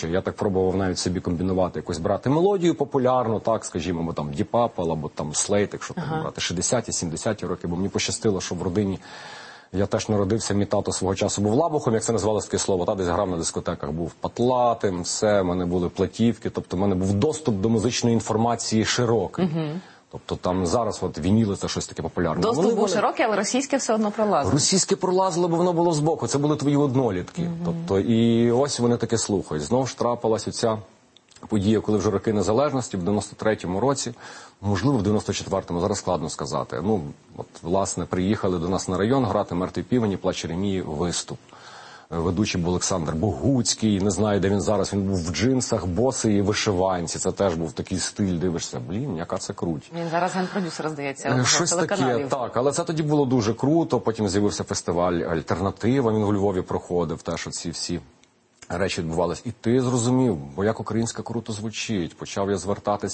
Я так пробував навіть собі комбінувати, якось брати мелодію популярну, так, скажімо, або там Deep Purple, або там Slade, якщо там брати 60-ті, 70-ті роки, бо мені пощастило, що в родині я теж народився, мій тато свого часу був лабухом, як це називалось таке слово, та десь грав на дискотеках, був патлатим, все, в мене були платівки, тобто в мене був доступ до музичної інформації широкий. Тобто там зараз от вініли це щось таке популярне. Доступ був широкий, але російське все одно пролазило. Російське пролазило, бо воно було збоку. Це були твої однолітки. Тобто, і ось вони таке слухають. Знову ж трапилась оця подія, коли вже роки незалежності, в 93-му році, можливо, в 94-му, зараз складно сказати. Ну, от, власне, приїхали до нас на район грати «Мертві півені», «Плач Єремії», виступ. Ведучий був Олександр Богуцький, не знаю, де він зараз, він був в джинсах, босий і вишиванці, це теж був такий стиль, дивишся, блін, яка це круть. Він зараз генпродюсер, здається, щось таке, так, але це тоді було дуже круто, потім з'явився фестиваль «Альтернатива», він у Львові проходив, теж оці всі речі відбувалися. І ти зрозумів, бо як українська круто звучить, почав я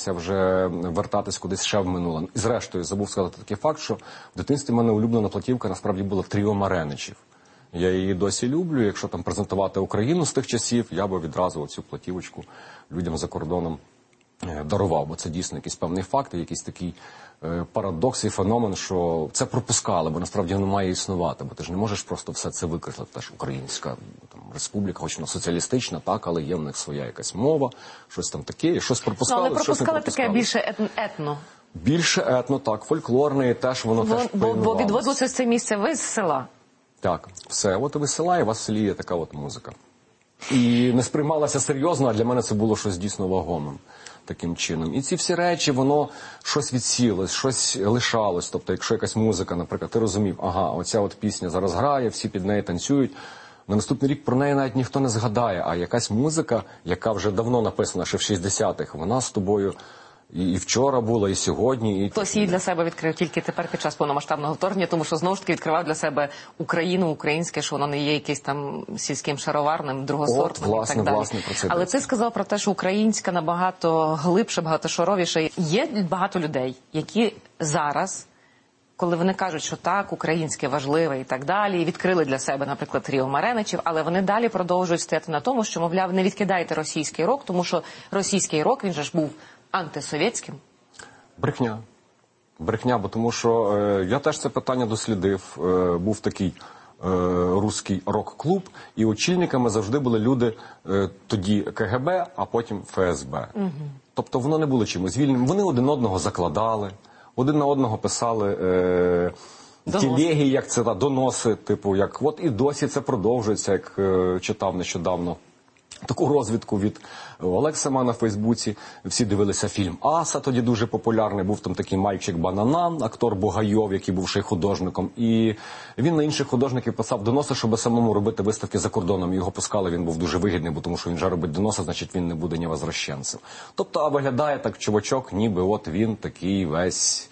вертатись кудись ще в минуле. І зрештою, забув сказати такий факт, що в дитинстві в мене улюблена платівка насправді була «Тріо Мареничів». Я її досі люблю. Якщо там презентувати Україну з тих часів, я би відразу цю платівочку людям за кордоном дарував. Бо це дійсно якийсь певний факт, якийсь такий парадокс і феномен, що це пропускали, бо насправді воно має існувати. Бо ти ж не можеш просто все це викреслити. Теж українська там, республіка, хоч вона соціалістична, так, але є в них своя якась мова, щось там таке, і щось пропускали, але щось не пропускали. таке більше етно. Більше етно, так, фольклорне, теж воно теж пильнувалося. Бо відвозилося це місце ви з села. Так, все. От ви з села, і у вас в селі є така от музика. І не сприймалася серйозно, а для мене це було щось дійсно вагомим таким чином. І ці всі речі, воно щось відсілось, щось лишалось. Тобто, якщо якась музика, наприклад, ти розумів, ага, оця от пісня зараз грає, всі під неї танцюють, на наступний рік про неї навіть ніхто не згадає, а якась музика, яка вже давно написана, ще в 60-х, вона з тобою і вчора була, і сьогодні. І хтось її для себе відкрив тільки тепер під час повномасштабного вторгнення, тому що знову ж таки відкривав для себе Україну, українське, що воно не є якийсь там сільським шароварним, другосортним і так далі. Власне, про це. Але ти сказав про те, що українська набагато глибше, багатошаровіше. Є багато людей, які зараз, коли вони кажуть, що так, українське важливе і так далі, і відкрили для себе, наприклад, Тріо Мареничів, але вони далі продовжують стояти на тому, що, мовляв, не відкидайте російський рок, тому що російський рок, він же ж був антисовєтським? Брехня. Брехня, бо тому що я теж це питання дослідив. Був такий руський рок-клуб, і очільниками завжди були люди тоді КГБ, а потім ФСБ. Тобто воно не було чимось вільним. Вони один одного закладали, один на одного писали телеги, як це, доноси, типу, як от і досі це продовжується, як читав нещодавно. Таку розвідку від Олексема на Фейсбуці. Всі дивилися фільм «Аса», тоді дуже популярний. Був там такий мальчик Бананан, актор Бугайов, який був ще й художником. І він на інших художників писав доноси, щоб самому робити виставки за кордоном. Його пускали, він був дуже вигідний, бо тому що він вже робить доноси, значить він не буде ні возвращенцем. Тобто, а виглядає так чувачок, ніби от він такий весь...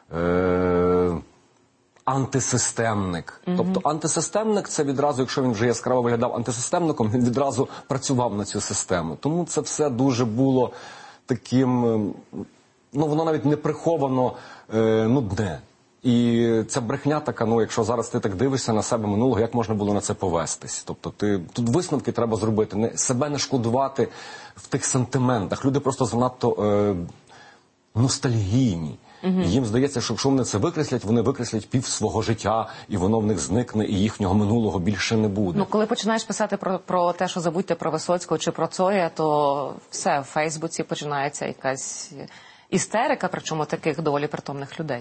антисистемник. Тобто антисистемник – це відразу, якщо він вже яскраво виглядав антисистемником, він відразу працював на цю систему. Тому це все дуже було таким, ну воно навіть не приховано нудне. І ця брехня така, ну якщо зараз ти так дивишся на себе минулого, як можна було на це повестись? Тобто тут висновки треба зробити, себе не шкодувати в тих сантиментах. Люди просто занадто ностальгійні. І їм здається, що якщо вони це викреслять, вони викреслять пів свого життя, і воно в них зникне, і їхнього минулого більше не буде. Ну, коли починаєш писати про те, що забудьте про Висоцького чи про Цоя, то все, в Фейсбуці починається якась істерика, причому таких доволі притомних людей.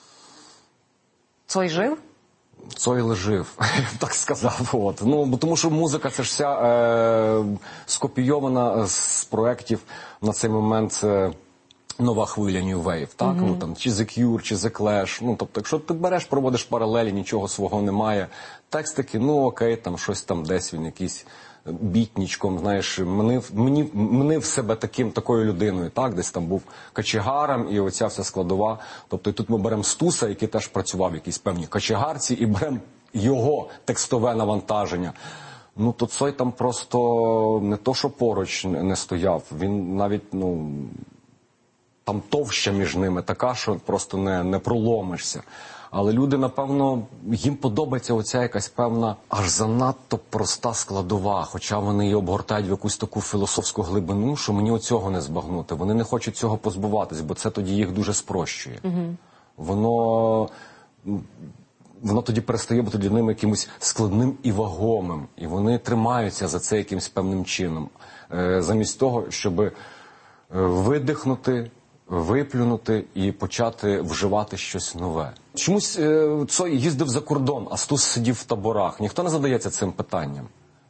Цой жив? Цой лежив, я б так сказав. От. Ну, бо тому що музика це ж вся скопійована з проєктів на цей момент. Нова хвиля New Wave, так? Ну, там, чи The Cure, чи The Clash. Ну, тобто, якщо ти береш, проводиш паралелі, нічого свого немає. Текстики, ну окей, там щось там десь він якийсь бітнічком, знаєш, мнив себе такою людиною, так? Десь там був качегаром і оця вся складова. Тобто, і тут ми беремо Стуса, який теж працював в якійсь певній качегарці, і беремо його текстове навантаження. Ну, то Цой там просто не то, що поруч не стояв, він навіть, ну... Там товща між ними така, що просто не проломишся. Але люди, напевно, їм подобається оця якась певна, аж занадто проста складова, хоча вони її обгортають в якусь таку філософську глибину, що мені оцього не збагнути. Вони не хочуть цього позбуватись, бо це тоді їх дуже спрощує. Воно тоді перестає бути для ними якимось складним і вагомим. І вони тримаються за це якимось певним чином. Замість того, щоб видихнути, виплюнути і почати вживати щось нове. Чомусь Цой їздив за кордон, а Стус сидів в таборах. Ніхто не задається цим питанням.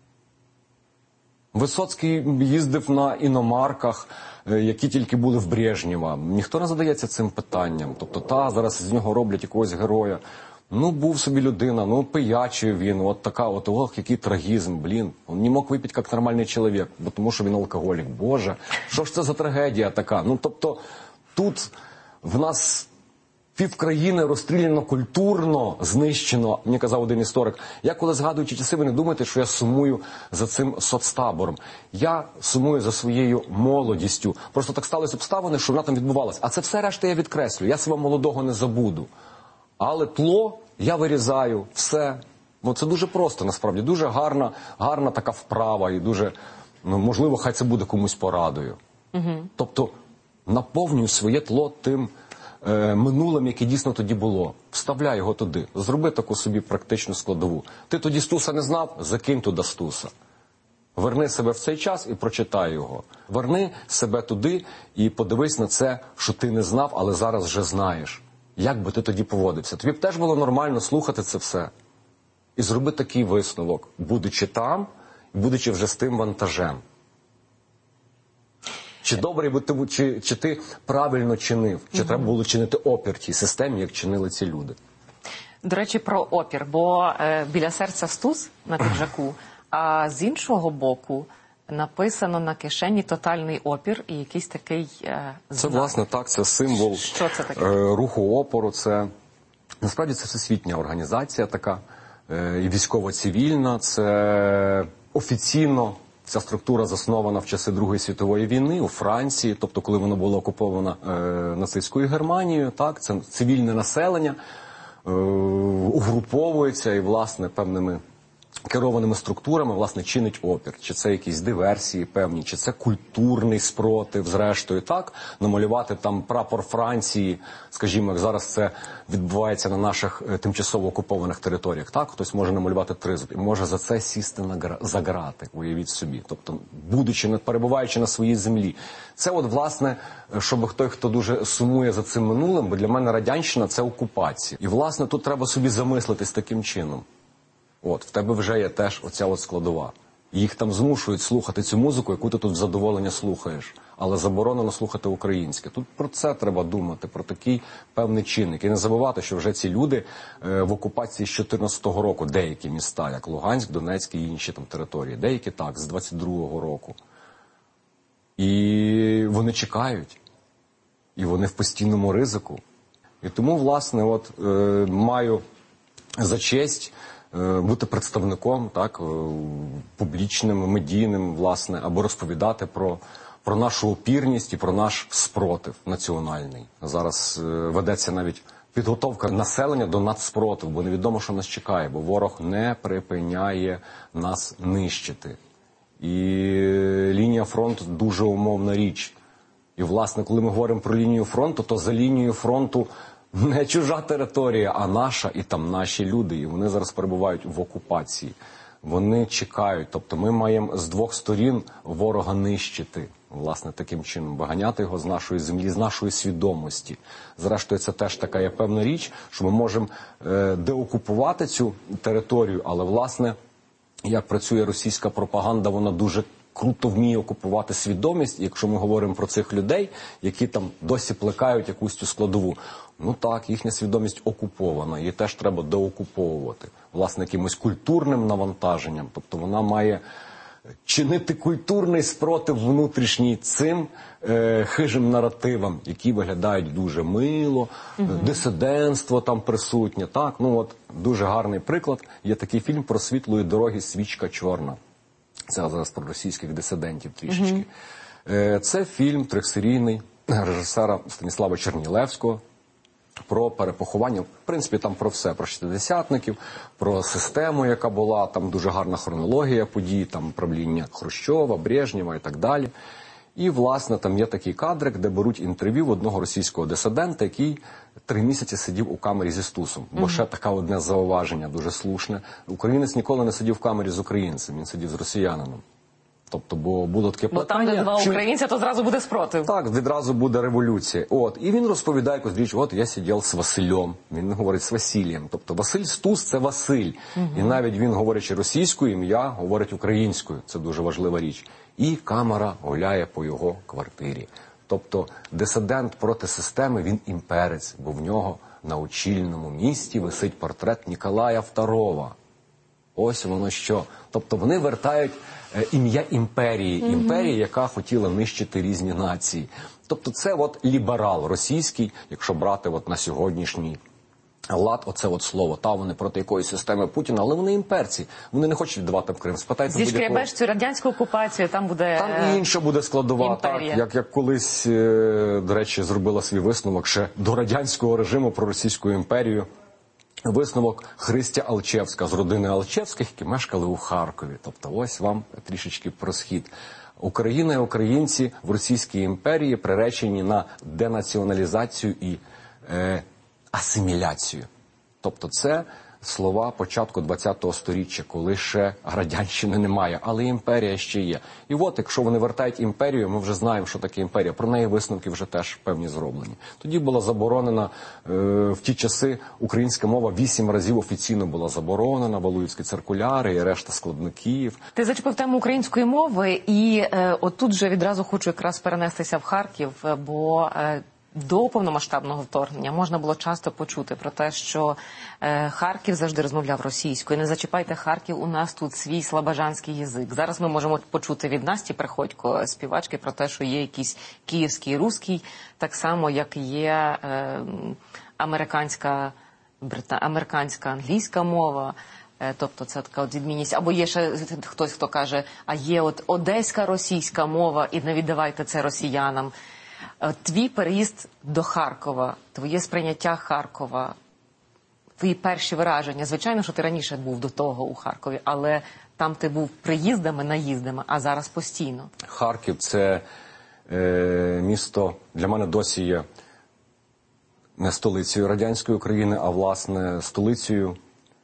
Висоцький їздив на іномарках, які тільки були в Брежнєва. Ніхто не задається цим питанням. Тобто, зараз з нього роблять якогось героя. Ну, був собі людина, пиячий він, от така, який трагізм, блін. Он не мог випити, як нормальний чоловік, бо тому що він алкоголік. Боже, що ж це за трагедія така? Тобто, тут в нас півкраїни розстріляно культурно, знищено, мені казав один історик. Я коли згадую ті часи, ви не думаєте, що я сумую за цим соцтабором. Я сумую за своєю молодістю. Просто так сталися обставини, що вона там відбувалася. А це все решта я відкреслю. Я свого молодого не забуду. Але тло я вирізаю, все. Це дуже просто, насправді. Дуже гарна така вправа і дуже, можливо, хай це буде комусь порадою. Тобто, наповнюю своє тло тим минулим, яке дійсно тоді було. Вставляй його туди. Зроби таку собі практичну складову. Ти тоді Стуса не знав? Закинь туди Стуса. Верни себе в цей час і прочитай його. Верни себе туди і подивись на це, що ти не знав, але зараз вже знаєш. Як би ти тоді поводився? Тобі б теж було нормально слухати це все. І зроби такий висновок, будучи там, будучи вже з тим вантажем. Чи добре, чи ти правильно чинив, чи треба було чинити опір тій системі, як чинили ці люди. До речі, про опір, бо біля серця Стус на піджаку, а з іншого боку написано на кишені «Тотальний опір» і якийсь такий знак. Це, власне, так, це символ Що це таке? Руху опору. Це, насправді, це всесвітня організація така, і військово-цивільна, це офіційно. Ця структура заснована в часи Другої світової війни у Франції, тобто коли вона була окупована нацистською Германією, так, це цивільне населення угруповується і, власне, певними керованими структурами, власне, чинить опір. Чи це якісь диверсії певні, чи це культурний спротив, зрештою, так, намалювати там прапор Франції, скажімо, як зараз це відбувається на наших тимчасово окупованих територіях, так, хтось може намалювати тризуб і може за це сісти за грати, уявіть собі, тобто, перебуваючи на своїй землі. Це от, власне, щоб той, хто дуже сумує за цим минулим, бо для мене Радянщина – це окупація. І, власне, тут треба собі замислитись таким чином. В тебе вже є теж оця складова. Їх там змушують слухати цю музику, яку ти тут в задоволення слухаєш. Але заборонено слухати українське. Тут про це треба думати, про такий певний чинник. І не забувати, що вже ці люди в окупації з 14-го року, деякі міста, як Луганськ, Донецьк і інші там території. Деякі так, з 22-го року. І вони чекають. І вони в постійному ризику. І тому, власне, маю за честь бути представником, так, публічним, медійним, власне, або розповідати про нашу опірність і про наш спротив національний. Зараз ведеться навіть підготовка населення до нацспротиву, бо невідомо, що нас чекає, бо ворог не припиняє нас нищити. І лінія фронту дуже умовна річ. І, власне, коли ми говоримо про лінію фронту, то за лінією фронту не чужа територія, а наша, і там наші люди. І вони зараз перебувають в окупації. Вони чекають. Тобто ми маємо з двох сторін ворога нищити. Власне, таким чином. Виганяти його з нашої землі, з нашої свідомості. Зрештою, це теж така є певна річ, що ми можемо деокупувати цю територію. Але, власне, як працює російська пропаганда, вона дуже круто вміє окупувати свідомість, якщо ми говоримо про цих людей, які там досі плекають якусь цю складову. Ну так, їхня свідомість окупована, її теж треба деокуповувати. Власне, якимось культурним навантаженням. Тобто вона має чинити культурний спротив внутрішній цим хижим наративам, які виглядають дуже мило, дисидентство там присутнє. Так, дуже гарний приклад. Є такий фільм «Про світлої дороги свічка чорна». Це зараз про російських дисидентів трішечки. Це фільм трьохсерійний режисера Станіслава Чернілевського. про перепоховання, в принципі, там про все, про шістдесятників, про систему, яка була, там дуже гарна хронологія подій, там правління Хрущова, Брежнєва і так далі. І, власне, там є такий кадрик, де беруть інтерв'ю в одного російського дисидента, який 3 місяці сидів у камері зі Стусом. Бо ще таке одне зауваження, дуже слушне. Українець ніколи не сидів в камері з українцем, він сидів з росіянином. Тобто, бо було таке питання... Бо там, де два українця, то зразу буде спротив. Так, відразу буде революція. І він розповідає якусь річ, я сидів з Василем, він говорить з Василієм. Тобто Василь Стус – це Василь. І навіть він, говорячи російською, ім'я говорить українською. Це дуже важлива річ. І камера гуляє по його квартирі. Тобто дисидент проти системи, він імперець, бо в нього на очільному місці висить портрет Ніколая II. Ось воно що. Тобто вони вертають ім'я імперії. Імперії, яка хотіла нищити різні нації. Тобто це ліберал російський, якщо брати на сьогоднішній лад, оце слово. Вони проти якоїсь системи Путіна, але вони імперці. Вони не хочуть віддавати Крим. Зішкрябеш цю радянську окупацію, там буде там і інша буде складова. Імперія. Так, як колись, до речі, зробила свій висновок ще до радянського режиму про Російську імперію. Висновок Христя Алчевська з родини Алчевських, які мешкали у Харкові. Тобто ось вам трішечки про схід. Україна і українці в Російській імперії приречені на денаціоналізацію і асиміляцію. Тобто це слова початку ХХ століття, коли ще радянщини немає, але імперія ще є. І якщо вони вертають імперію, ми вже знаємо, що таке імперія. Про неї висновки вже теж певні зроблені. Тоді була заборонена, в ті часи українська мова 8 разів офіційно була заборонена, Валуївські циркуляри і решта складників. Ти зачепив тему української мови, і отут же відразу хочу якраз перенестися в Харків, бо до повномасштабного вторгнення можна було часто почути про те, що Харків завжди розмовляв російською. Не зачіпайте Харків, у нас тут свій слобожанський язик. Зараз ми можемо почути від Насті Приходько, співачки, про те, що є якийсь київський русський, так само, як є американська англійська мова. Тобто це така відмінність. Або є ще хтось, хто каже, а є одеська російська мова, і не віддавайте це росіянам. Твій переїзд до Харкова, твоє сприйняття Харкова, твої перші враження. Звичайно, що ти раніше був до того у Харкові, але там ти був приїздами, наїздами, а зараз постійно. Харків – це місто, для мене досі є не столицею радянської України, а, власне, столицею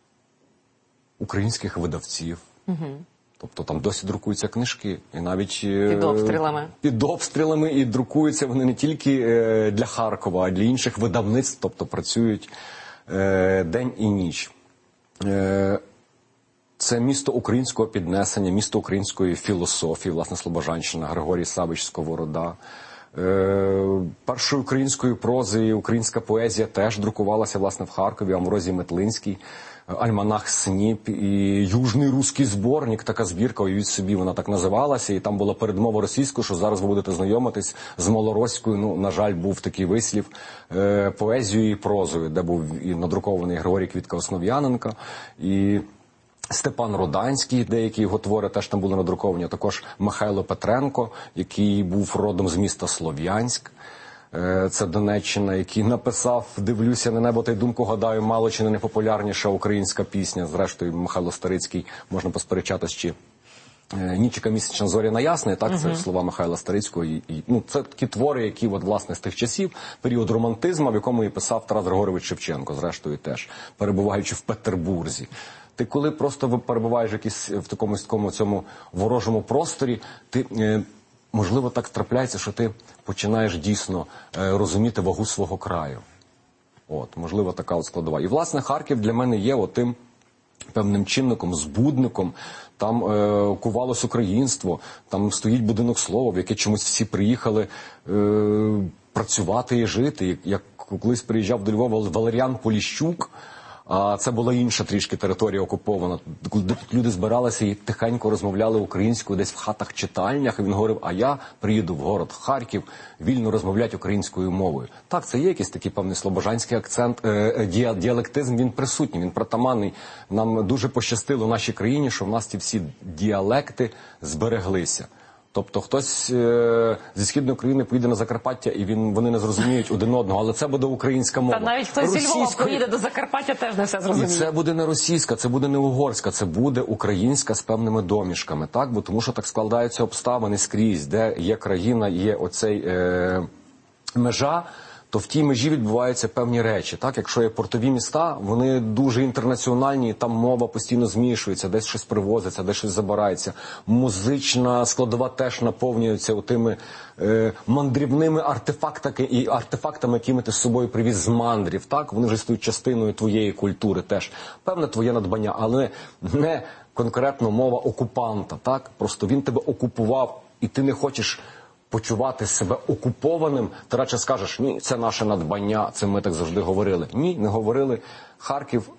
українських видавців. Тобто там досі друкуються книжки, і навіть під обстрілами, і друкуються вони не тільки для Харкова, а й для інших видавництв, тобто працюють день і ніч. Це місто українського піднесення, місто української філософії, власне, Слобожанщина, Григорій Савич Сковорода. Першою українською прозою українська поезія теж друкувалася, власне, в Харкові, Амврозій Метлинський, Альманах СНІП і Южний Руський зборник, така збірка, уявіть собі, вона так називалася, і там була передмова російською, що зараз ви будете знайомитись з малороською, на жаль, був такий вислів, поезією і прозою, де був і надрукований Григорій Квітка-Основ'яненко, і Степан Руданський, деякі його твори теж там були надруковані, а також Михайло Петренко, який був родом з міста Слов'янськ, це Донеччина, який написав «Дивлюся на небо та й думку гадаю, мало чи не найпопулярніша українська пісня». Зрештою, Михайло Старицький, можна посперечатись, чи «Нічика місячна зоряна ясна», так, це слова Михайла Старицького. Це такі твори, які, власне, з тих часів, період романтизму, в якому і писав Тарас Григорович Шевченко, зрештою теж, перебуваючи в Петербурзі. Ти коли просто перебуваєш в такому цьому ворожому просторі, ти, можливо, так трапляється, що ти починаєш дійсно розуміти вагу свого краю. Можливо, така складова. І, власне, Харків для мене є тим певним чинником, збудником. Там кувалось українство, там стоїть будинок слова, в який чомусь всі приїхали працювати і жити. Як колись приїжджав до Львова Валеріан Поліщук, а це була інша трішки територія окупована. Де люди збиралися і тихенько розмовляли українською десь в хатах-читальнях, і він говорив, а я приїду в город Харків вільно розмовляти українською мовою. Так, це є якийсь такий певний слобожанський акцент, діалектизм, він присутній, він притаманний. Нам дуже пощастило в нашій країні, що в нас ці всі діалекти збереглися. Тобто хтось зі Східної України поїде на Закарпаття, і вони не зрозуміють один одного, але це буде українська мова. Та навіть хтось зі Львова поїде до Закарпаття, теж не все зрозуміє. І це буде не російська, це буде не угорська, це буде українська з певними домішками, так? Бо тому що так складаються обставини скрізь, де є країна, є оцей межа, то в тій межі відбуваються певні речі. Так, якщо є портові міста, вони дуже інтернаціональні, там мова постійно змішується, десь щось привозиться, десь щось забирається. Музична складова теж наповнюється отими мандрівними артефактами, якими ти з собою привіз з мандрів. Так, вони вже стають частиною твоєї культури теж. Певне твоє надбання, але не конкретно мова окупанта. Так, просто він тебе окупував, і ти не хочеш почувати себе окупованим, ти радше скажеш, ні, це наше надбання, це ми так завжди говорили. Ні, не говорили. Харків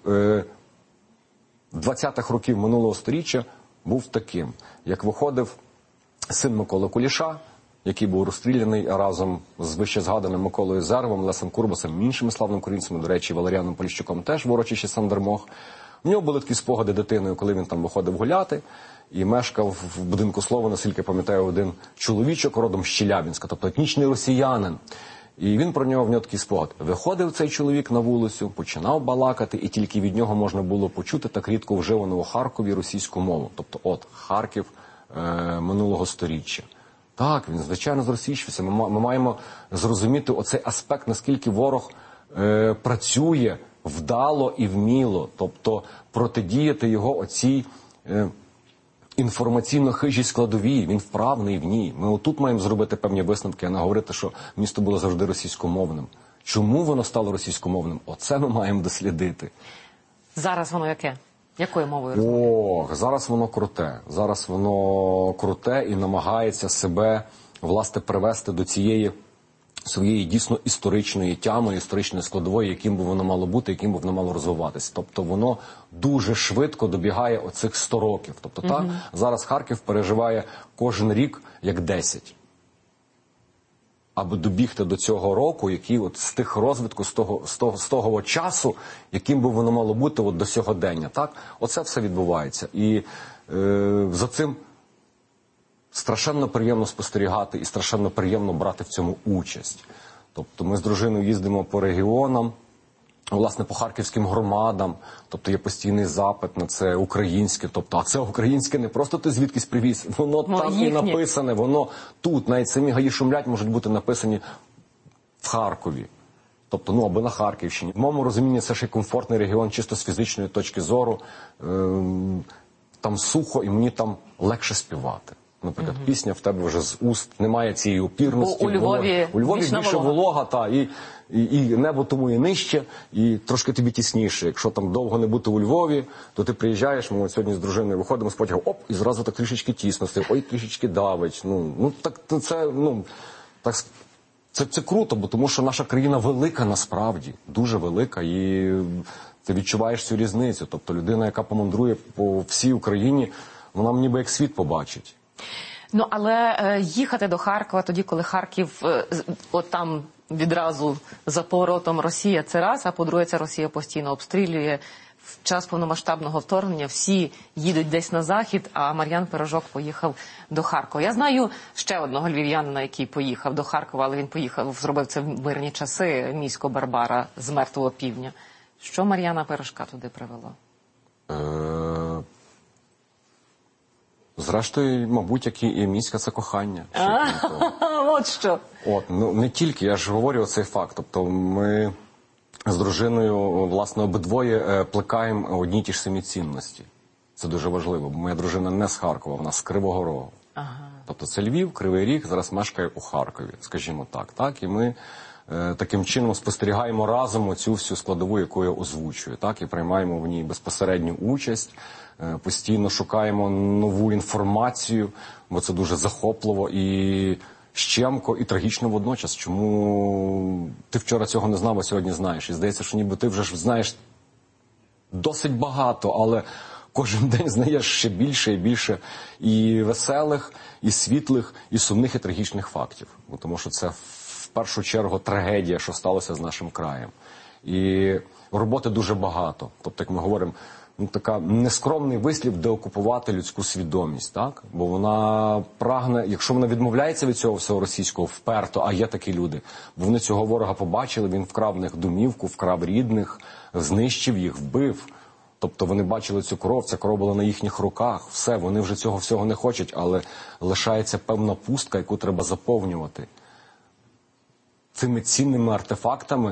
20-х років минулого сторіччя був таким. Як виходив син Миколи Куліша, який був розстріляний разом з вище згаданим Миколою Зервом, Лесем Курбасом, іншими славними українцями, до речі, Валеріаном Поліщуком теж в урочищі Сандермох. У нього були такі спогади дитиною, коли він там виходив гуляти, і мешкав в будинку Слова, наскільки пам'ятаю, один чоловічок родом з Челябінська, тобто етнічний росіянин. І він в нього такий спогад. Виходив цей чоловік на вулицю, починав балакати, і тільки від нього можна було почути так рідко вживану у Харкові російську мову. Тобто, Харків минулого сторіччя. Так, він, звичайно, зросійщився. Ми маємо зрозуміти оцей аспект, наскільки ворог працює вдало і вміло. Тобто, протидіяти його оцій інформаційно-хижій складовій, він вправний в ній. Ми отут маємо зробити певні висновки, а не говорити, що місто було завжди російськомовним. Чому воно стало російськомовним? Оце ми маємо дослідити. Зараз воно яке? Якою мовою розмовляє? Зараз воно круте. Зараз воно круте і намагається себе, власне, привести до цієї своєї дійсно історичної тями, історичної складової, яким би воно мало бути, яким би воно мало розвиватися. Тобто воно дуже швидко добігає оцих 100 років. Тобто зараз Харків переживає кожен рік як 10. Аби добігти до цього року, який з тих розвитку, з того часу, яким би воно мало бути до сьогодення. Так? Оце все відбувається. І за цим страшенно приємно спостерігати і страшенно приємно брати в цьому участь. Тобто ми з дружиною їздимо по регіонам, власне, по харківським громадам, тобто є постійний запит на це українське, тобто, а це українське не просто ти звідкись привіз, воно там і написане, воно тут, навіть самі гаї шумлять можуть бути написані в Харкові. Тобто, або на Харківщині. В моєму розумінні це ще й комфортний регіон, чисто з фізичної точки зору. Там сухо і мені там легше співати. Наприклад, пісня в тебе вже з уст, немає цієї опірності. У Львові більше волога, і небо тому і нижче, і трошки тобі тісніше. Якщо там довго не бути у Львові, то ти приїжджаєш, ми сьогодні з дружиною виходимо з потягу, і зразу так трішечки тісно, трішечки давить. Це круто, бо тому що наша країна велика насправді, дуже велика, і ти відчуваєш цю різницю. Тобто людина, яка помандрує по всій Україні, вона ніби як світ побачить. Але їхати до Харкова тоді, коли Харків, там відразу за поворотом Росія, це раз, а по-друге, ця Росія постійно обстрілює. В час повномасштабного вторгнення всі їдуть десь на захід, а Мар'ян Пирожок поїхав до Харкова. Я знаю ще одного львів'янина, який поїхав до Харкова, але він поїхав, зробив це в мирні часи, місько Барбара з Мертвого Півдня. Що Мар'яна Пирожка туди привело? Зрештою, мабуть, як і міська, це кохання. От що. Не тільки, я ж говорю оцей факт. Тобто ми з дружиною, власне, обидвоє плекаємо одні й ті ж самі цінності. Це дуже важливо, бо моя дружина не з Харкова, вона з Кривого Рогу. Тобто це Львів, Кривий Ріг, зараз мешкає у Харкові, скажімо так. І ми таким чином спостерігаємо разом оцю всю складову, яку я озвучую, так, і приймаємо в ній безпосередню участь, постійно шукаємо нову інформацію, бо це дуже захопливо і щемко, і трагічно водночас. Чому ти вчора цього не знав, а сьогодні знаєш? І здається, що ніби ти вже ж знаєш досить багато, але кожен день знаєш ще більше і більше і веселих, і світлих, і сумних, і трагічних фактів. Бо тому що це в першу чергу трагедія, що сталося з нашим краєм. І роботи дуже багато. Тобто, як ми говоримо, така нескромний вислів деокупувати людську свідомість, так? Бо вона прагне, якщо вона відмовляється від цього всього російського вперто, а є такі люди, бо вони цього ворога побачили, він вкрав в них домівку, вкрав рідних, знищив їх, вбив. Тобто вони бачили цю кров, ця кров була на їхніх руках, все, вони вже цього всього не хочуть, але лишається певна пустка, яку треба заповнювати цими цінними артефактами,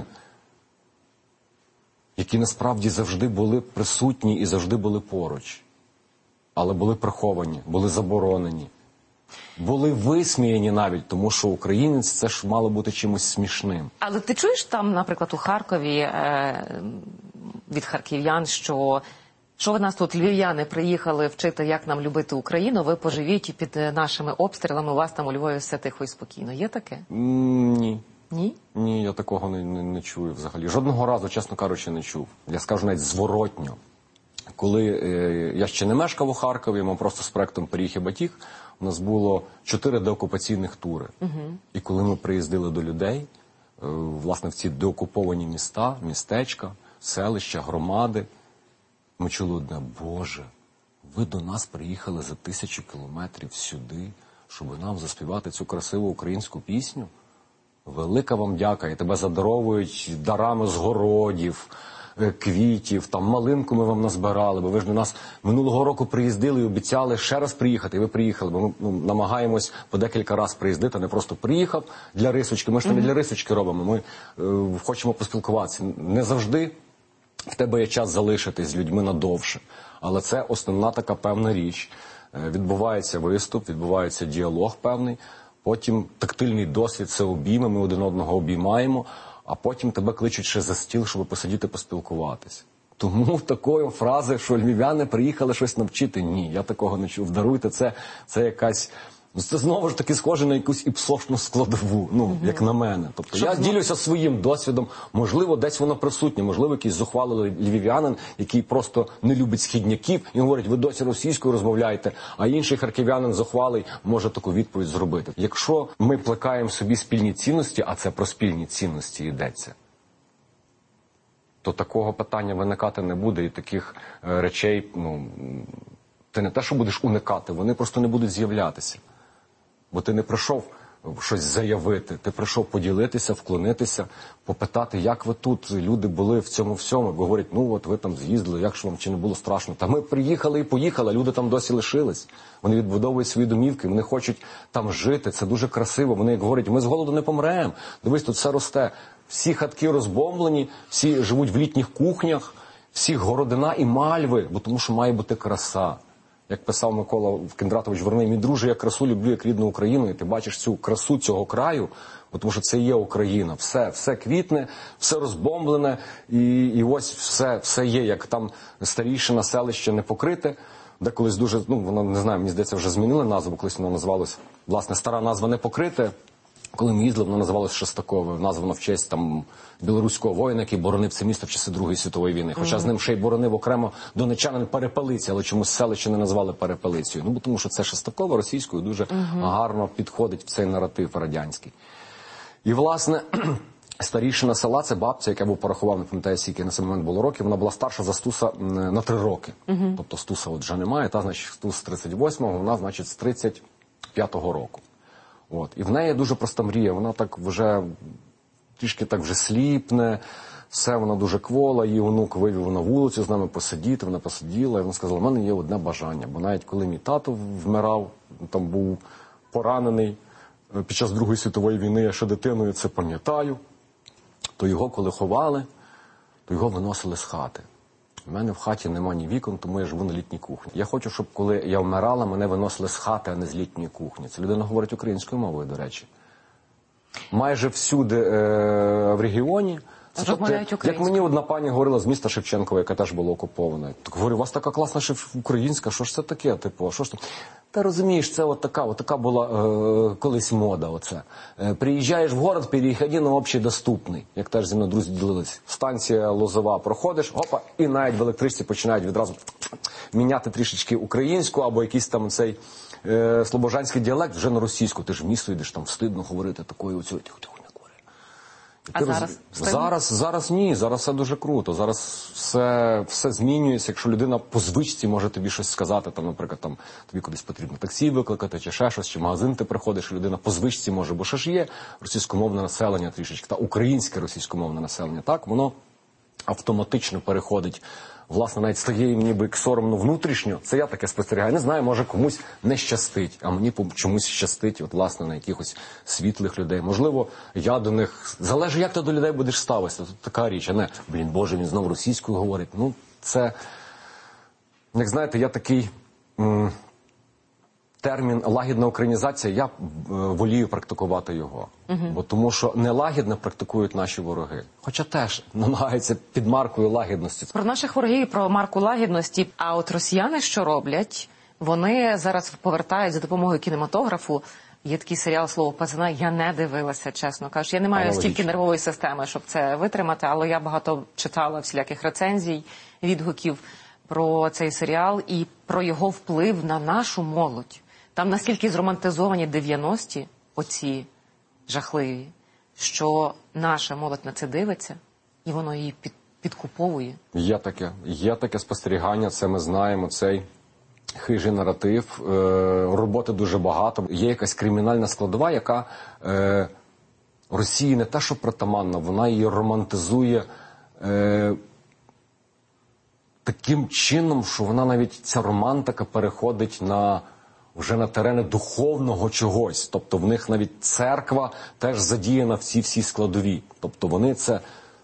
які насправді завжди були присутні і завжди були поруч. Але були приховані, були заборонені, були висміяні навіть, тому що українець це ж мало бути чимось смішним. Але ти чуєш там, наприклад, у Харкові від харків'ян, що ви нас тут, львів'яни, приїхали вчити, як нам любити Україну, ви поживіть під нашими обстрілами, у вас там у Львові все тихо і спокійно. Є таке? Ні. Ні? Ні, я такого не чую взагалі. Жодного разу, чесно кажучи, не чув. Я скажу навіть зворотньо. Коли я ще не мешкав у Харкові, ми просто з проектом «Пиріг і батіг», у нас було 4 деокупаційних тури. І коли ми приїздили до людей, власне, в ці деокуповані міста, містечка, селища, громади, ми чули одне: Боже, ви до нас приїхали за 1000 кілометрів сюди, щоб нам заспівати цю красиву українську пісню? Велика вам дяка, і тебе задаровують дарами з городів, квітів, там малинку ми вам назбирали, бо ви ж до нас минулого року приїздили і обіцяли ще раз приїхати, і ви приїхали, бо ми намагаємось по декілька разів приїздити, а не просто приїхав для рисочки, ми ж не для рисочки робимо, ми хочемо поспілкуватися. Не завжди в тебе є час залишитись з людьми надовше, але це основна така певна річ. Відбувається виступ, відбувається діалог певний, потім тактильний досвід, це обійми, ми один одного обіймаємо, а потім тебе кличуть ще за стіл, щоб посидіти, поспілкуватись. Тому такої фрази, що львів'яни приїхали щось навчити, ні, я такого не чув. Даруйте, це якась... Це знову ж таки схоже на якусь іпсошну складову, як на мене. Тобто я ділюся своїм досвідом, можливо, десь воно присутнє, можливо, якийсь зухвалий львів'янин, який просто не любить східняків і говорить: ви досі російською розмовляєте, а інший харків'янин зухвалий може таку відповідь зробити. Якщо ми плекаємо собі спільні цінності, а це про спільні цінності йдеться, то такого питання виникати не буде, і таких речей, ти не те, що будеш уникати, вони просто не будуть з'являтися. Бо ти не прийшов щось заявити, ти прийшов поділитися, вклонитися, попитати, як ви тут, люди були в цьому всьому. Говорять: от ви там з'їздили, як ж вам, чи не було страшно? Та ми приїхали і поїхали, люди там досі лишились. Вони відбудовують свої домівки, вони хочуть там жити, це дуже красиво. Вони як говорять: ми з голоду не помремо, дивись, тут все росте. Всі хатки розбомблені, всі живуть в літніх кухнях, всі городина і мальви, бо тому що має бути краса. Як писав Микола Кіндратович Верний: мій друже, я красу люблю як рідну Україну, і ти бачиш цю красу цього краю, тому що це є Україна. Все квітне, все розбомблене, і ось все є, як там старішина селище не покрите, де колись дуже, воно, не знаю, мені здається, вже змінили назву, колись воно називалось, власне, стара назва не покрите. Коли ми їздили, воно називалось Шестакове, названо в честь там білоруського воїна, який боронив це місто в часи Другої світової війни. Хоча з ним ще й боронив окремо донечанин Перепелиці, але чомусь селище не назвали Перепелицею. Бо тому що це Шестакове російською дуже гарно підходить в цей наратив радянський. І, власне, старішина села, це бабця, яка був порахував, не пам'ятаю, скільки на цей момент було років, вона була старша за Стуса на 3 роки. Тобто Стуса от вже немає, та, значить, Стус з 38-го, вона, значить, з 35-го року. І в неї дуже проста мрія, вона так вже трішки так вже сліпне, все, вона дуже квола, її онук вивів на вулицю з нами посидіти, вона посиділа, і вона сказала: у мене є одне бажання, бо навіть коли мій тато вмирав, там був поранений під час Другої світової війни, я ще дитиною це пам'ятаю, то його коли ховали, то його виносили з хати. У мене в хаті нема ні вікон, тому я живу на літній кухні. Я хочу, щоб коли я вмирала, мене виносили з хати, а не з літньої кухні. Це людина говорить українською мовою, до речі. Майже всюди в регіоні. Як мені одна пані говорила з міста Шевченкова, яка теж була окупована. Так говорю: у вас така класна українська, що ж це таке? Що ж там? Та розумієш, це от така була колись мода. Приїжджаєш в город, переходи на общедоступний. Як теж зі мною друзі ділились. Станція Лозова проходиш, опа, і навіть в електричці починають відразу міняти трішечки українську, або якийсь там цей слобожанський діалект вже на російську. Ти ж в місто йдеш, там встидно говорити такою оцю. А зараз? Зараз ні, зараз все дуже круто. Зараз все змінюється. Якщо людина по звичці може тобі щось сказати, там, наприклад, там, тобі кудись потрібно таксі викликати, чи ще щось, чи в магазин ти приходиш, і людина по звичці може, бо ще ж є російськомовне населення трішечки, та українське російськомовне населення, так, воно автоматично переходить. Власне, навіть стає їм ніби соромно внутрішньо. Це я таке спостерігаю. Не знаю, може комусь не щастить, а мені чомусь щастить, от, власне, на якихось світлих людей. Можливо, я до них... Залежить, як ти до людей будеш ставитися. Тут така річ, а не, Боже, він знову російською говорить. Ну, це... Як знаєте, я такий... термін «лагідна українізація», я волію практикувати його. Бо тому що нелагідно практикують наші вороги. Хоча теж намагаються під маркою лагідності. Про наших ворогів, про марку лагідності. А от росіяни що роблять? Вони зараз повертають за допомогою кінематографу. Є такий серіал «Слово пацана». Я не дивилася, чесно кажучи. Я не маю стільки нервової системи, щоб це витримати, але я багато читала всіляких рецензій, відгуків про цей серіал і про його вплив на нашу молодь. Там наскільки зромантизовані 90-ті, оці жахливі, що наша молодь на це дивиться, і воно її підкуповує. Є таке спостерігання, це ми знаємо, цей хижий наратив, роботи дуже багато. Є якась кримінальна складова, яка Росії не те, що притаманна, вона її романтизує таким чином, що вона навіть, ця романтика переходить вже на терени духовного чогось. Тобто в них навіть церква теж задіяна в цій всій складові. Тобто вони це...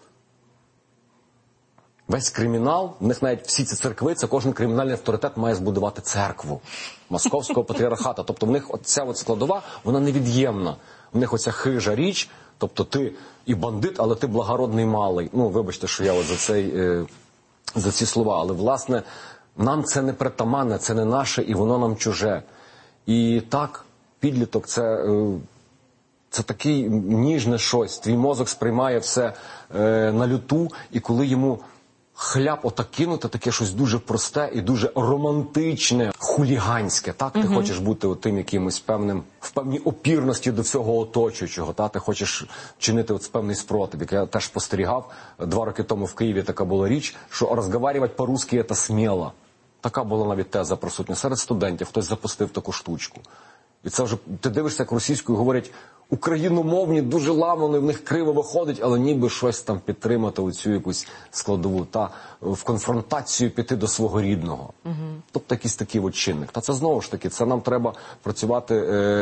Весь кримінал, в них навіть всі ці церкви, це кожен кримінальний авторитет має збудувати церкву Московського патріархату. Тобто в них ця складова, вона невід'ємна. В них оця хижа річ, тобто ти і бандит, але ти благородний малий. Ну, вибачте, що я от за ці слова. Але, власне, нам це не притаманне, це не наше, і воно нам чуже. І так, підліток – це таке ніжне щось. Твій мозок сприймає все на люту, і коли йому хляп отак кинути, таке щось дуже просте і дуже романтичне, хуліганське. Так, ти хочеш бути тим якимось в певній опірності до всього оточуючого. Ти хочеш чинити певний спротив. Як я теж спостерігав, 2 роки тому в Києві така була річ, що розмовляти по-русски – це сміло. Така була навіть теза присутня. Серед студентів хтось запустив таку штучку. І це вже, ти дивишся, як російською говорять, україномовні, дуже ламано, в них криво виходить, але ніби щось там підтримати, оцю якусь складову, та в конфронтацію піти до свого рідного. Тобто якийсь такий от чинник. Та це знову ж таки, це нам треба працювати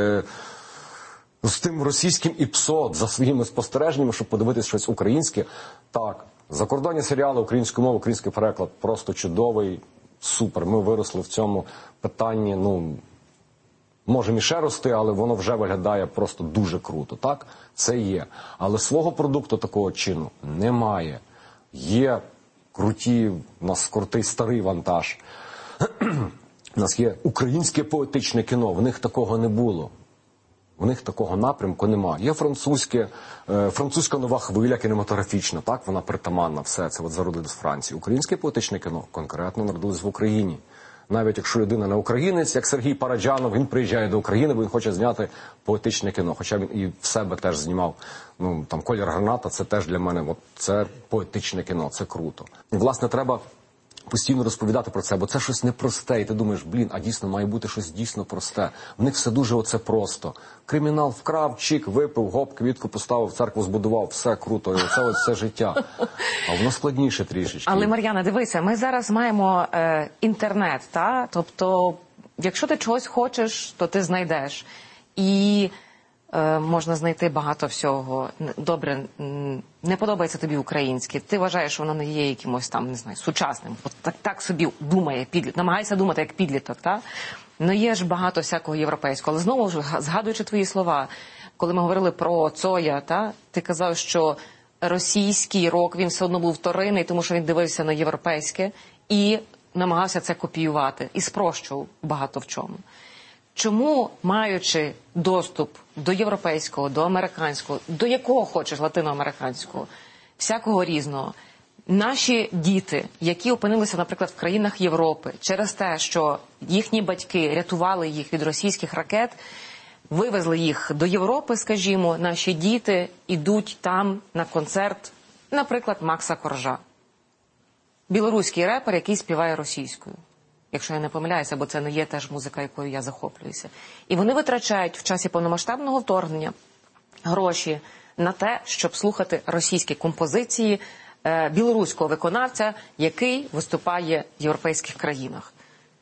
з тим російським ІПСО, за своїми спостереженнями, щоб подивитися щось українське. Так, закордонні серіали, українською мовою, український переклад просто чудовий, супер. Ми виросли в цьому питанні, можемо і ще рости, але воно вже виглядає просто дуже круто, так? Це є. Але свого продукту такого чину немає. Є круті, у нас крутий старий вантаж. У нас є українське поетичне кіно, в них такого не було. В них такого напрямку немає. Є французька нова хвиля кінематографічна, так? Вона притаманна, все, це зародилось з Франції. Українське поетичне кіно конкретно народилось в Україні. Навіть якщо людина не українець, як Сергій Параджанов, він приїжджає до України, бо він хоче зняти поетичне кіно. Хоча він і в себе теж знімав, там «Колір граната», це теж для мене, це поетичне кіно, це круто. І, власне, треба постійно розповідати про це, бо це щось непросте, і ти думаєш, а дійсно має бути щось дійсно просте. В них все дуже просто. Кримінал вкрав, чик, випив, гоп, квітку поставив, церкву збудував, все круто, і оце все життя. А воно складніше трішечки. Але, Мар'яна, дивися, ми зараз маємо інтернет, та? Тобто, якщо ти чогось хочеш, то ти знайдеш. І можна знайти багато всього. Добре, не подобається тобі українське, ти вважаєш, що воно не є якимось там, не знаю, сучасним. От так собі думає підліток, намагається думати як підліток, та? Ну є ж багато всякого європейського. Але знову ж, згадуючи твої слова, коли ми говорили про Цоя, та? Ти казав, що російський рок, він все одно був вторинний, тому що він дивився на європейське і намагався це копіювати. І спрощував багато в чому. Чому, маючи доступ до європейського, до американського, до якого хочеш латиноамериканського, всякого різного, наші діти, які опинилися, наприклад, в країнах Європи, через те, що їхні батьки рятували їх від російських ракет, вивезли їх до Європи, скажімо, наші діти ідуть там на концерт, наприклад, Макса Коржа. Білоруський репер, який співає російською. Якщо я не помиляюся, бо це не є теж музика, якою я захоплююся. І вони витрачають в часі повномасштабного вторгнення гроші на те, щоб слухати російські композиції білоруського виконавця, який виступає в європейських країнах.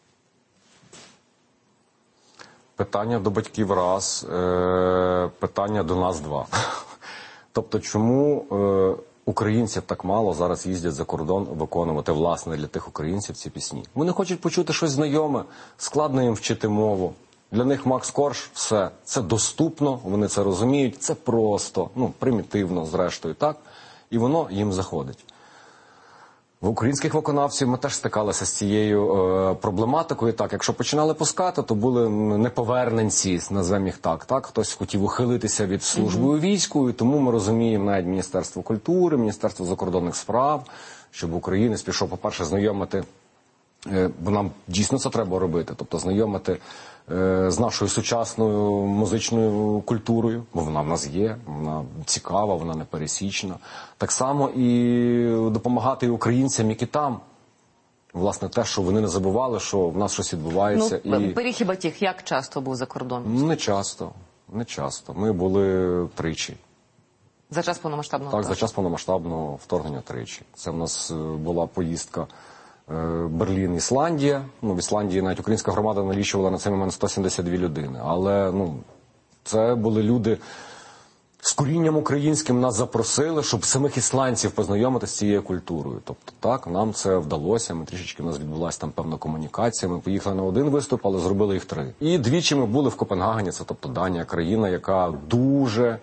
Питання до батьків раз, питання до нас два. Тобто, чому українців так мало зараз їздять за кордон виконувати, власне, для тих українців ці пісні? Вони хочуть почути щось знайоме, складно їм вчити мову. Для них Макс Корж – все. Це доступно, вони це розуміють, це просто, примітивно, зрештою, так? І воно їм заходить. В українських виконавців ми теж стикалися з цією проблематикою. Так, якщо починали пускати, то були неповерненці, назвемо їх так. Хтось хотів ухилитися від служби у війську, і тому ми розуміємо навіть Міністерство культури, Міністерство закордонних справ, щоб українець пішов, по-перше, знайомити, бо нам дійсно це треба робити, тобто знайомити з нашою сучасною музичною культурою, бо вона в нас є, вона цікава, вона непересічна. Так само і допомагати і українцям, які там. Власне, те, що вони не забували, що в нас щось відбувається. Пиріг і Батіг як часто був за кордоном? Не часто. Ми були тричі. За час повномасштабного вторгнення? Так, за час повномасштабного вторгнення тричі. Це в нас була поїздка Берлін, Ісландія. В Ісландії навіть українська громада налічувала на цей момент 172 людини. Але, це були люди з корінням українським, нас запросили, щоб самих ісландців познайомити з цією культурою. Тобто, так, нам це вдалося. Ми трішечки, у нас відбулася там певна комунікація. Ми поїхали на один виступ, але зробили їх 3. І двічі ми були в Копенгагені, це, тобто, Данія, країна, яка дуже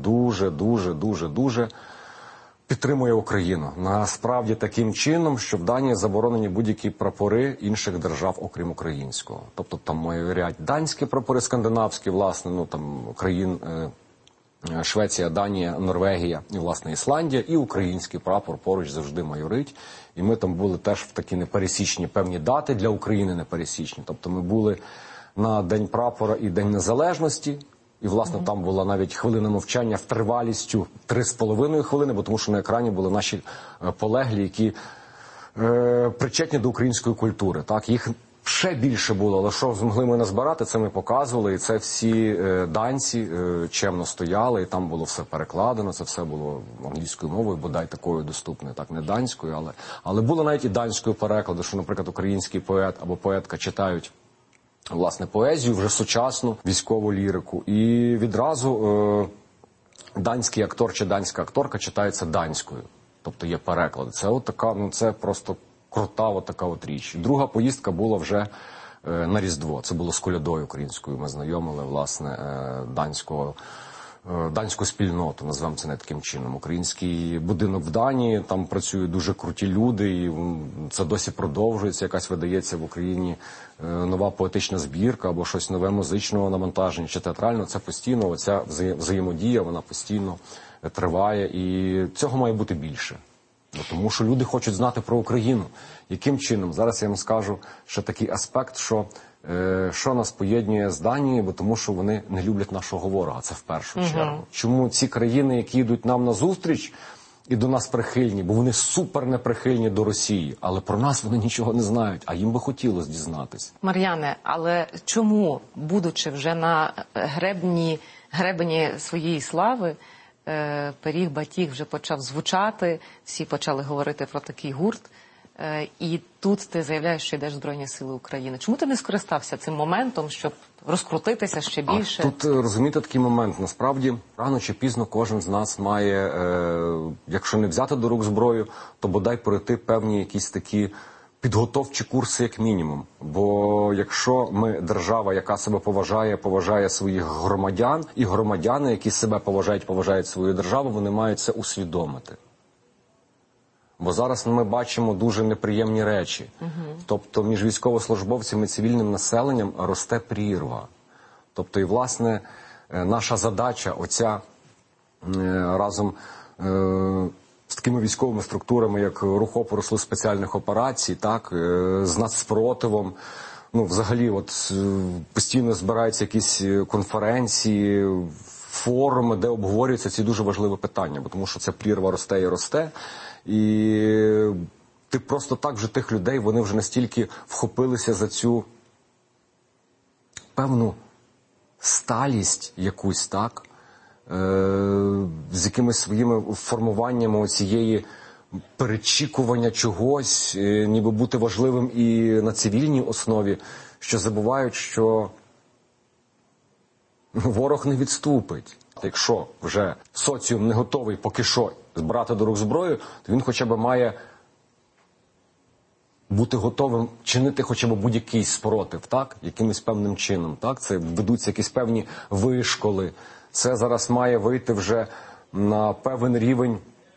підтримує Україну. Насправді таким чином, що в Данії заборонені будь-які прапори інших держав, окрім українського. Тобто там мають ряд данські прапори, скандинавські, власне, країн Швеція, Данія, Норвегія і, власне, Ісландія, і український прапор поруч завжди майорить. І ми там були теж в такі непересічні певні дати, для України непересічні. Тобто ми були на День прапора і День Незалежності, і, власне, там була навіть хвилина мовчання в тривалістю 3,5 хвилини, бо тому що на екрані були наші полеглі, які причетні до української культури. Так, їх ще більше було, але що змогли ми назбирати, це ми показували, і це всі данці чемно стояли, і там було все перекладено, це все було англійською мовою, бодай такою доступною, так, не данською, але було навіть і данською перекладу, що, наприклад, український поет або поетка читають, власне, поезію, вже сучасну військову лірику, і відразу данський актор чи данська акторка читається данською, тобто є переклад. Це от така, це просто крута от така от річ. Друга поїздка була вже на Різдво, це було з колядою українською, ми знайомили, власне, данську спільноту, назвемо це не таким чином. Український будинок в Данії, там працюють дуже круті люди, і це досі продовжується, якась видається в Україні нова поетична збірка або щось нове музичного навантаження чи театрального. Це постійно, оця взаємодія, вона постійно триває, і цього має бути більше. Тому що люди хочуть знати про Україну. Яким чином? Зараз я вам скажу ще такий аспект, що нас поєднує з Данією, бо тому що вони не люблять нашого ворога, це в першу чергу. Чому ці країни, які йдуть нам назустріч і до нас прихильні, бо вони супер неприхильні до Росії, але про нас вони нічого не знають, а їм би хотілося дізнатися. Мар'яне, але чому, будучи вже на гребені своєї слави, Пиріг Батіг вже почав звучати, всі почали говорити про такий гурт, і тут ти заявляєш, що йдеш в Збройні Сили України. Чому ти не скористався цим моментом, щоб розкрутитися ще більше? Тут, розумієте, такий момент. Насправді, рано чи пізно кожен з нас має, якщо не взяти до рук зброю, то бодай пройти певні якісь такі підготовчі курси як мінімум. Бо якщо ми держава, яка себе поважає своїх громадян, і громадяни, які себе поважають свою державу, вони мають це усвідомити. Бо зараз ми бачимо дуже неприємні речі. Тобто між військовослужбовцями і цивільним населенням росте прірва. Тобто і, власне, наша задача оця разом з такими військовими структурами, як Рух опору Сил спеціальних операцій, так, з нацспротивом, ну, взагалі, от постійно збираються якісь конференції, форуми, де обговорюються ці дуже важливі питання, бо тому що ця прірва росте і росте, і ти просто так вже тих людей, вони вже настільки вхопилися за цю певну сталість якусь, так, з якимись своїми формуваннями цієї перечікування чогось, ніби бути важливим і на цивільній основі, що забувають, що ворог не відступить. Якщо вже соціум не готовий поки що брати до рук зброю, то він хоча б має бути готовим чинити хоча б будь-який спротив, так? Якимось певним чином, так? Це ведуться якісь певні вишколи. Це зараз має вийти вже на певний рівень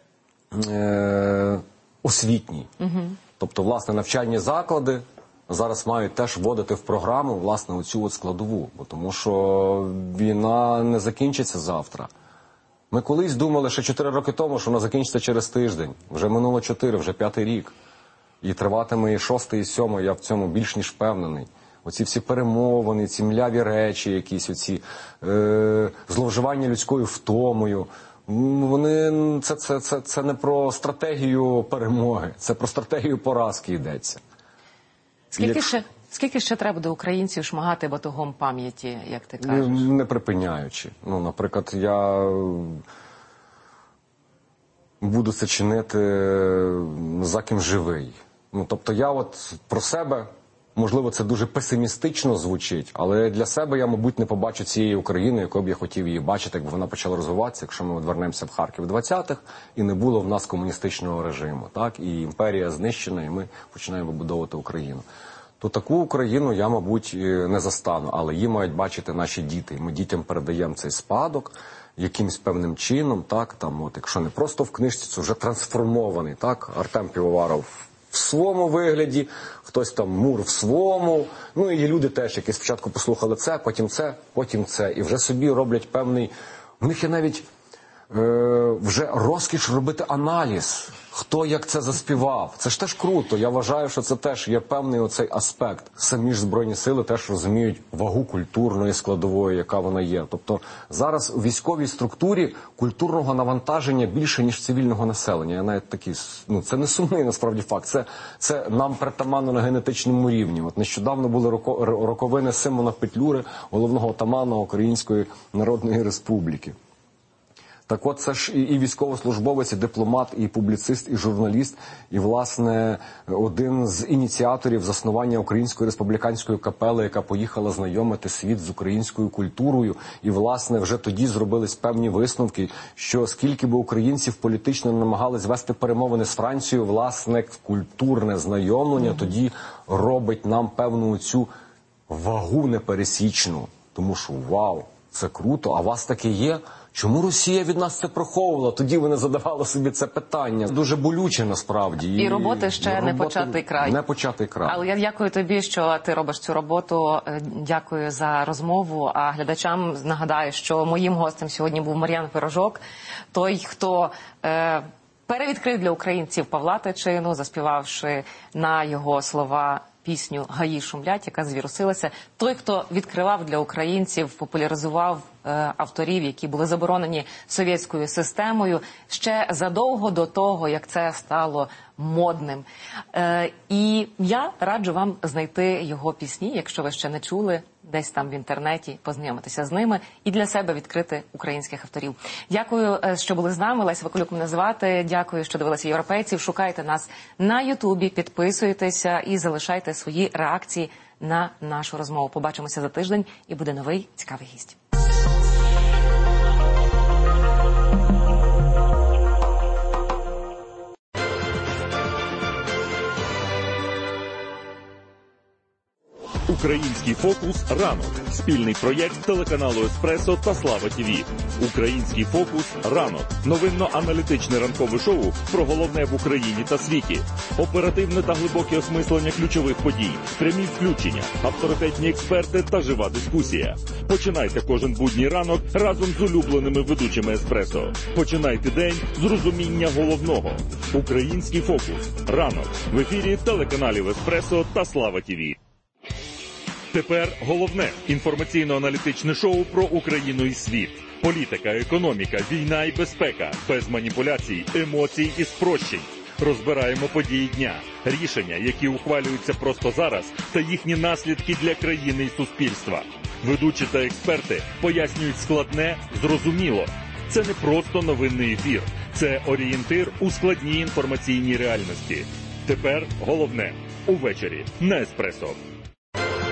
освітній. Тобто, власне, навчальні заклади зараз мають теж вводити в програму, власне, оцю от складову. Бо тому що війна не закінчиться завтра. Ми колись думали ще 4 роки тому, що вона закінчиться через тиждень. Вже минуло 4, вже 5-й рік. І триватиме і 6-й, і 7-й, я в цьому більш ніж впевнений. Оці всі перемовини, ці мляві речі якісь, оці зловживання людською втомою, вони, це не про стратегію перемоги, це про стратегію поразки йдеться. Скільки ще треба до українців шмагати батогом пам'яті, як ти кажеш? Не припиняючи. Ну, наприклад, я буду це чинити за ким живий. Ну, тобто я от про себе, можливо, це дуже песимістично звучить, але для себе я, мабуть, не побачу цієї України, якою б я хотів її бачити, якби вона почала розвиватися, якщо ми вернемося в Харків 20-х, і не було в нас комуністичного режиму, так, і імперія знищена, і ми починаємо вибудовувати Україну. То таку Україну я, мабуть, не застану, але її мають бачити наші діти. Ми дітям передаємо цей спадок якимось певним чином, так, там, от, якщо не просто в книжці, це вже трансформований, так, Артем Півоваров в своєму вигляді, хтось там Мур в своєму, ну і є люди теж, які спочатку послухали це, потім це, і вже собі роблять певний, в них є навіть вже розкіш робити аналіз, хто як це заспівав. Це ж теж круто. Я вважаю, що це теж є певний оцей аспект. Самі ж Збройні Сили теж розуміють вагу культурної складової, яка вона є. Тобто зараз у військовій структурі культурного навантаження більше, ніж цивільного населення. Я навіть такий, ну, це не сумний насправді факт. Це нам притаманно на генетичному рівні. От нещодавно були роковини Симона Петлюри, головного отамана Української Народної Республіки. Так от, це ж і військовослужбовець, і дипломат, і публіцист, і журналіст, і, власне, один з ініціаторів заснування Української республіканської капели, яка поїхала знайомити світ з українською культурою. І, власне, вже тоді зробились певні висновки, що скільки би українців політично намагались вести перемовини з Францією, власне, культурне знайомлення тоді робить нам певну цю вагу непересічну. Тому що, вау, це круто, а у вас таке є? Чому Росія від нас це приховувала? Тоді вони задавали собі це питання. Дуже болюче насправді. І роботи ще не початий край. Не початий край. Але я дякую тобі, що ти робиш цю роботу. Дякую за розмову. А глядачам нагадаю, що моїм гостем сьогодні був Мар'ян Пирожок. Той, хто перевідкрив для українців Павла Тичину, заспівавши на його слова пісню «Гаї шумлять», яка звірусилася. Той, хто відкривав для українців, популяризував авторів, які були заборонені совєтською системою, ще задовго до того, як це стало модним. І я раджу вам знайти його пісні, якщо ви ще не чули, десь там в інтернеті, познайомитися з ними і для себе відкрити українських авторів. Дякую, що були з нами. Леся Вакулюк мене звати. Дякую, що дивилися «Європейців». Шукайте нас на Ютубі, підписуйтеся і залишайте свої реакції на нашу розмову. Побачимося за тиждень і буде новий цікавий гість. Український фокус ранок. Спільний проєкт телеканалу Еспресо та Слава ТІВІ. Український фокус ранок. Новинно-аналітичне ранкове шоу про головне в Україні та світі. Оперативне та глибоке осмислення ключових подій. Прямі включення, авторитетні експерти та жива дискусія. Починайте кожен будній ранок разом з улюбленими ведучими Еспресо. Починайте день з розуміння головного. Український фокус ранок. В ефірі телеканалів Еспресо та Слава ТІВІ. Тепер головне інформаційно-аналітичне шоу про Україну і світ. Політика, економіка, війна і безпека. Без маніпуляцій, емоцій і спрощень. Розбираємо події дня, рішення, які ухвалюються просто зараз, та їхні наслідки для країни і суспільства. Ведучі та експерти пояснюють складне, зрозуміло. Це не просто новинний ефір. Це орієнтир у складній інформаційній реальності. Тепер головне – увечері на Еспресо.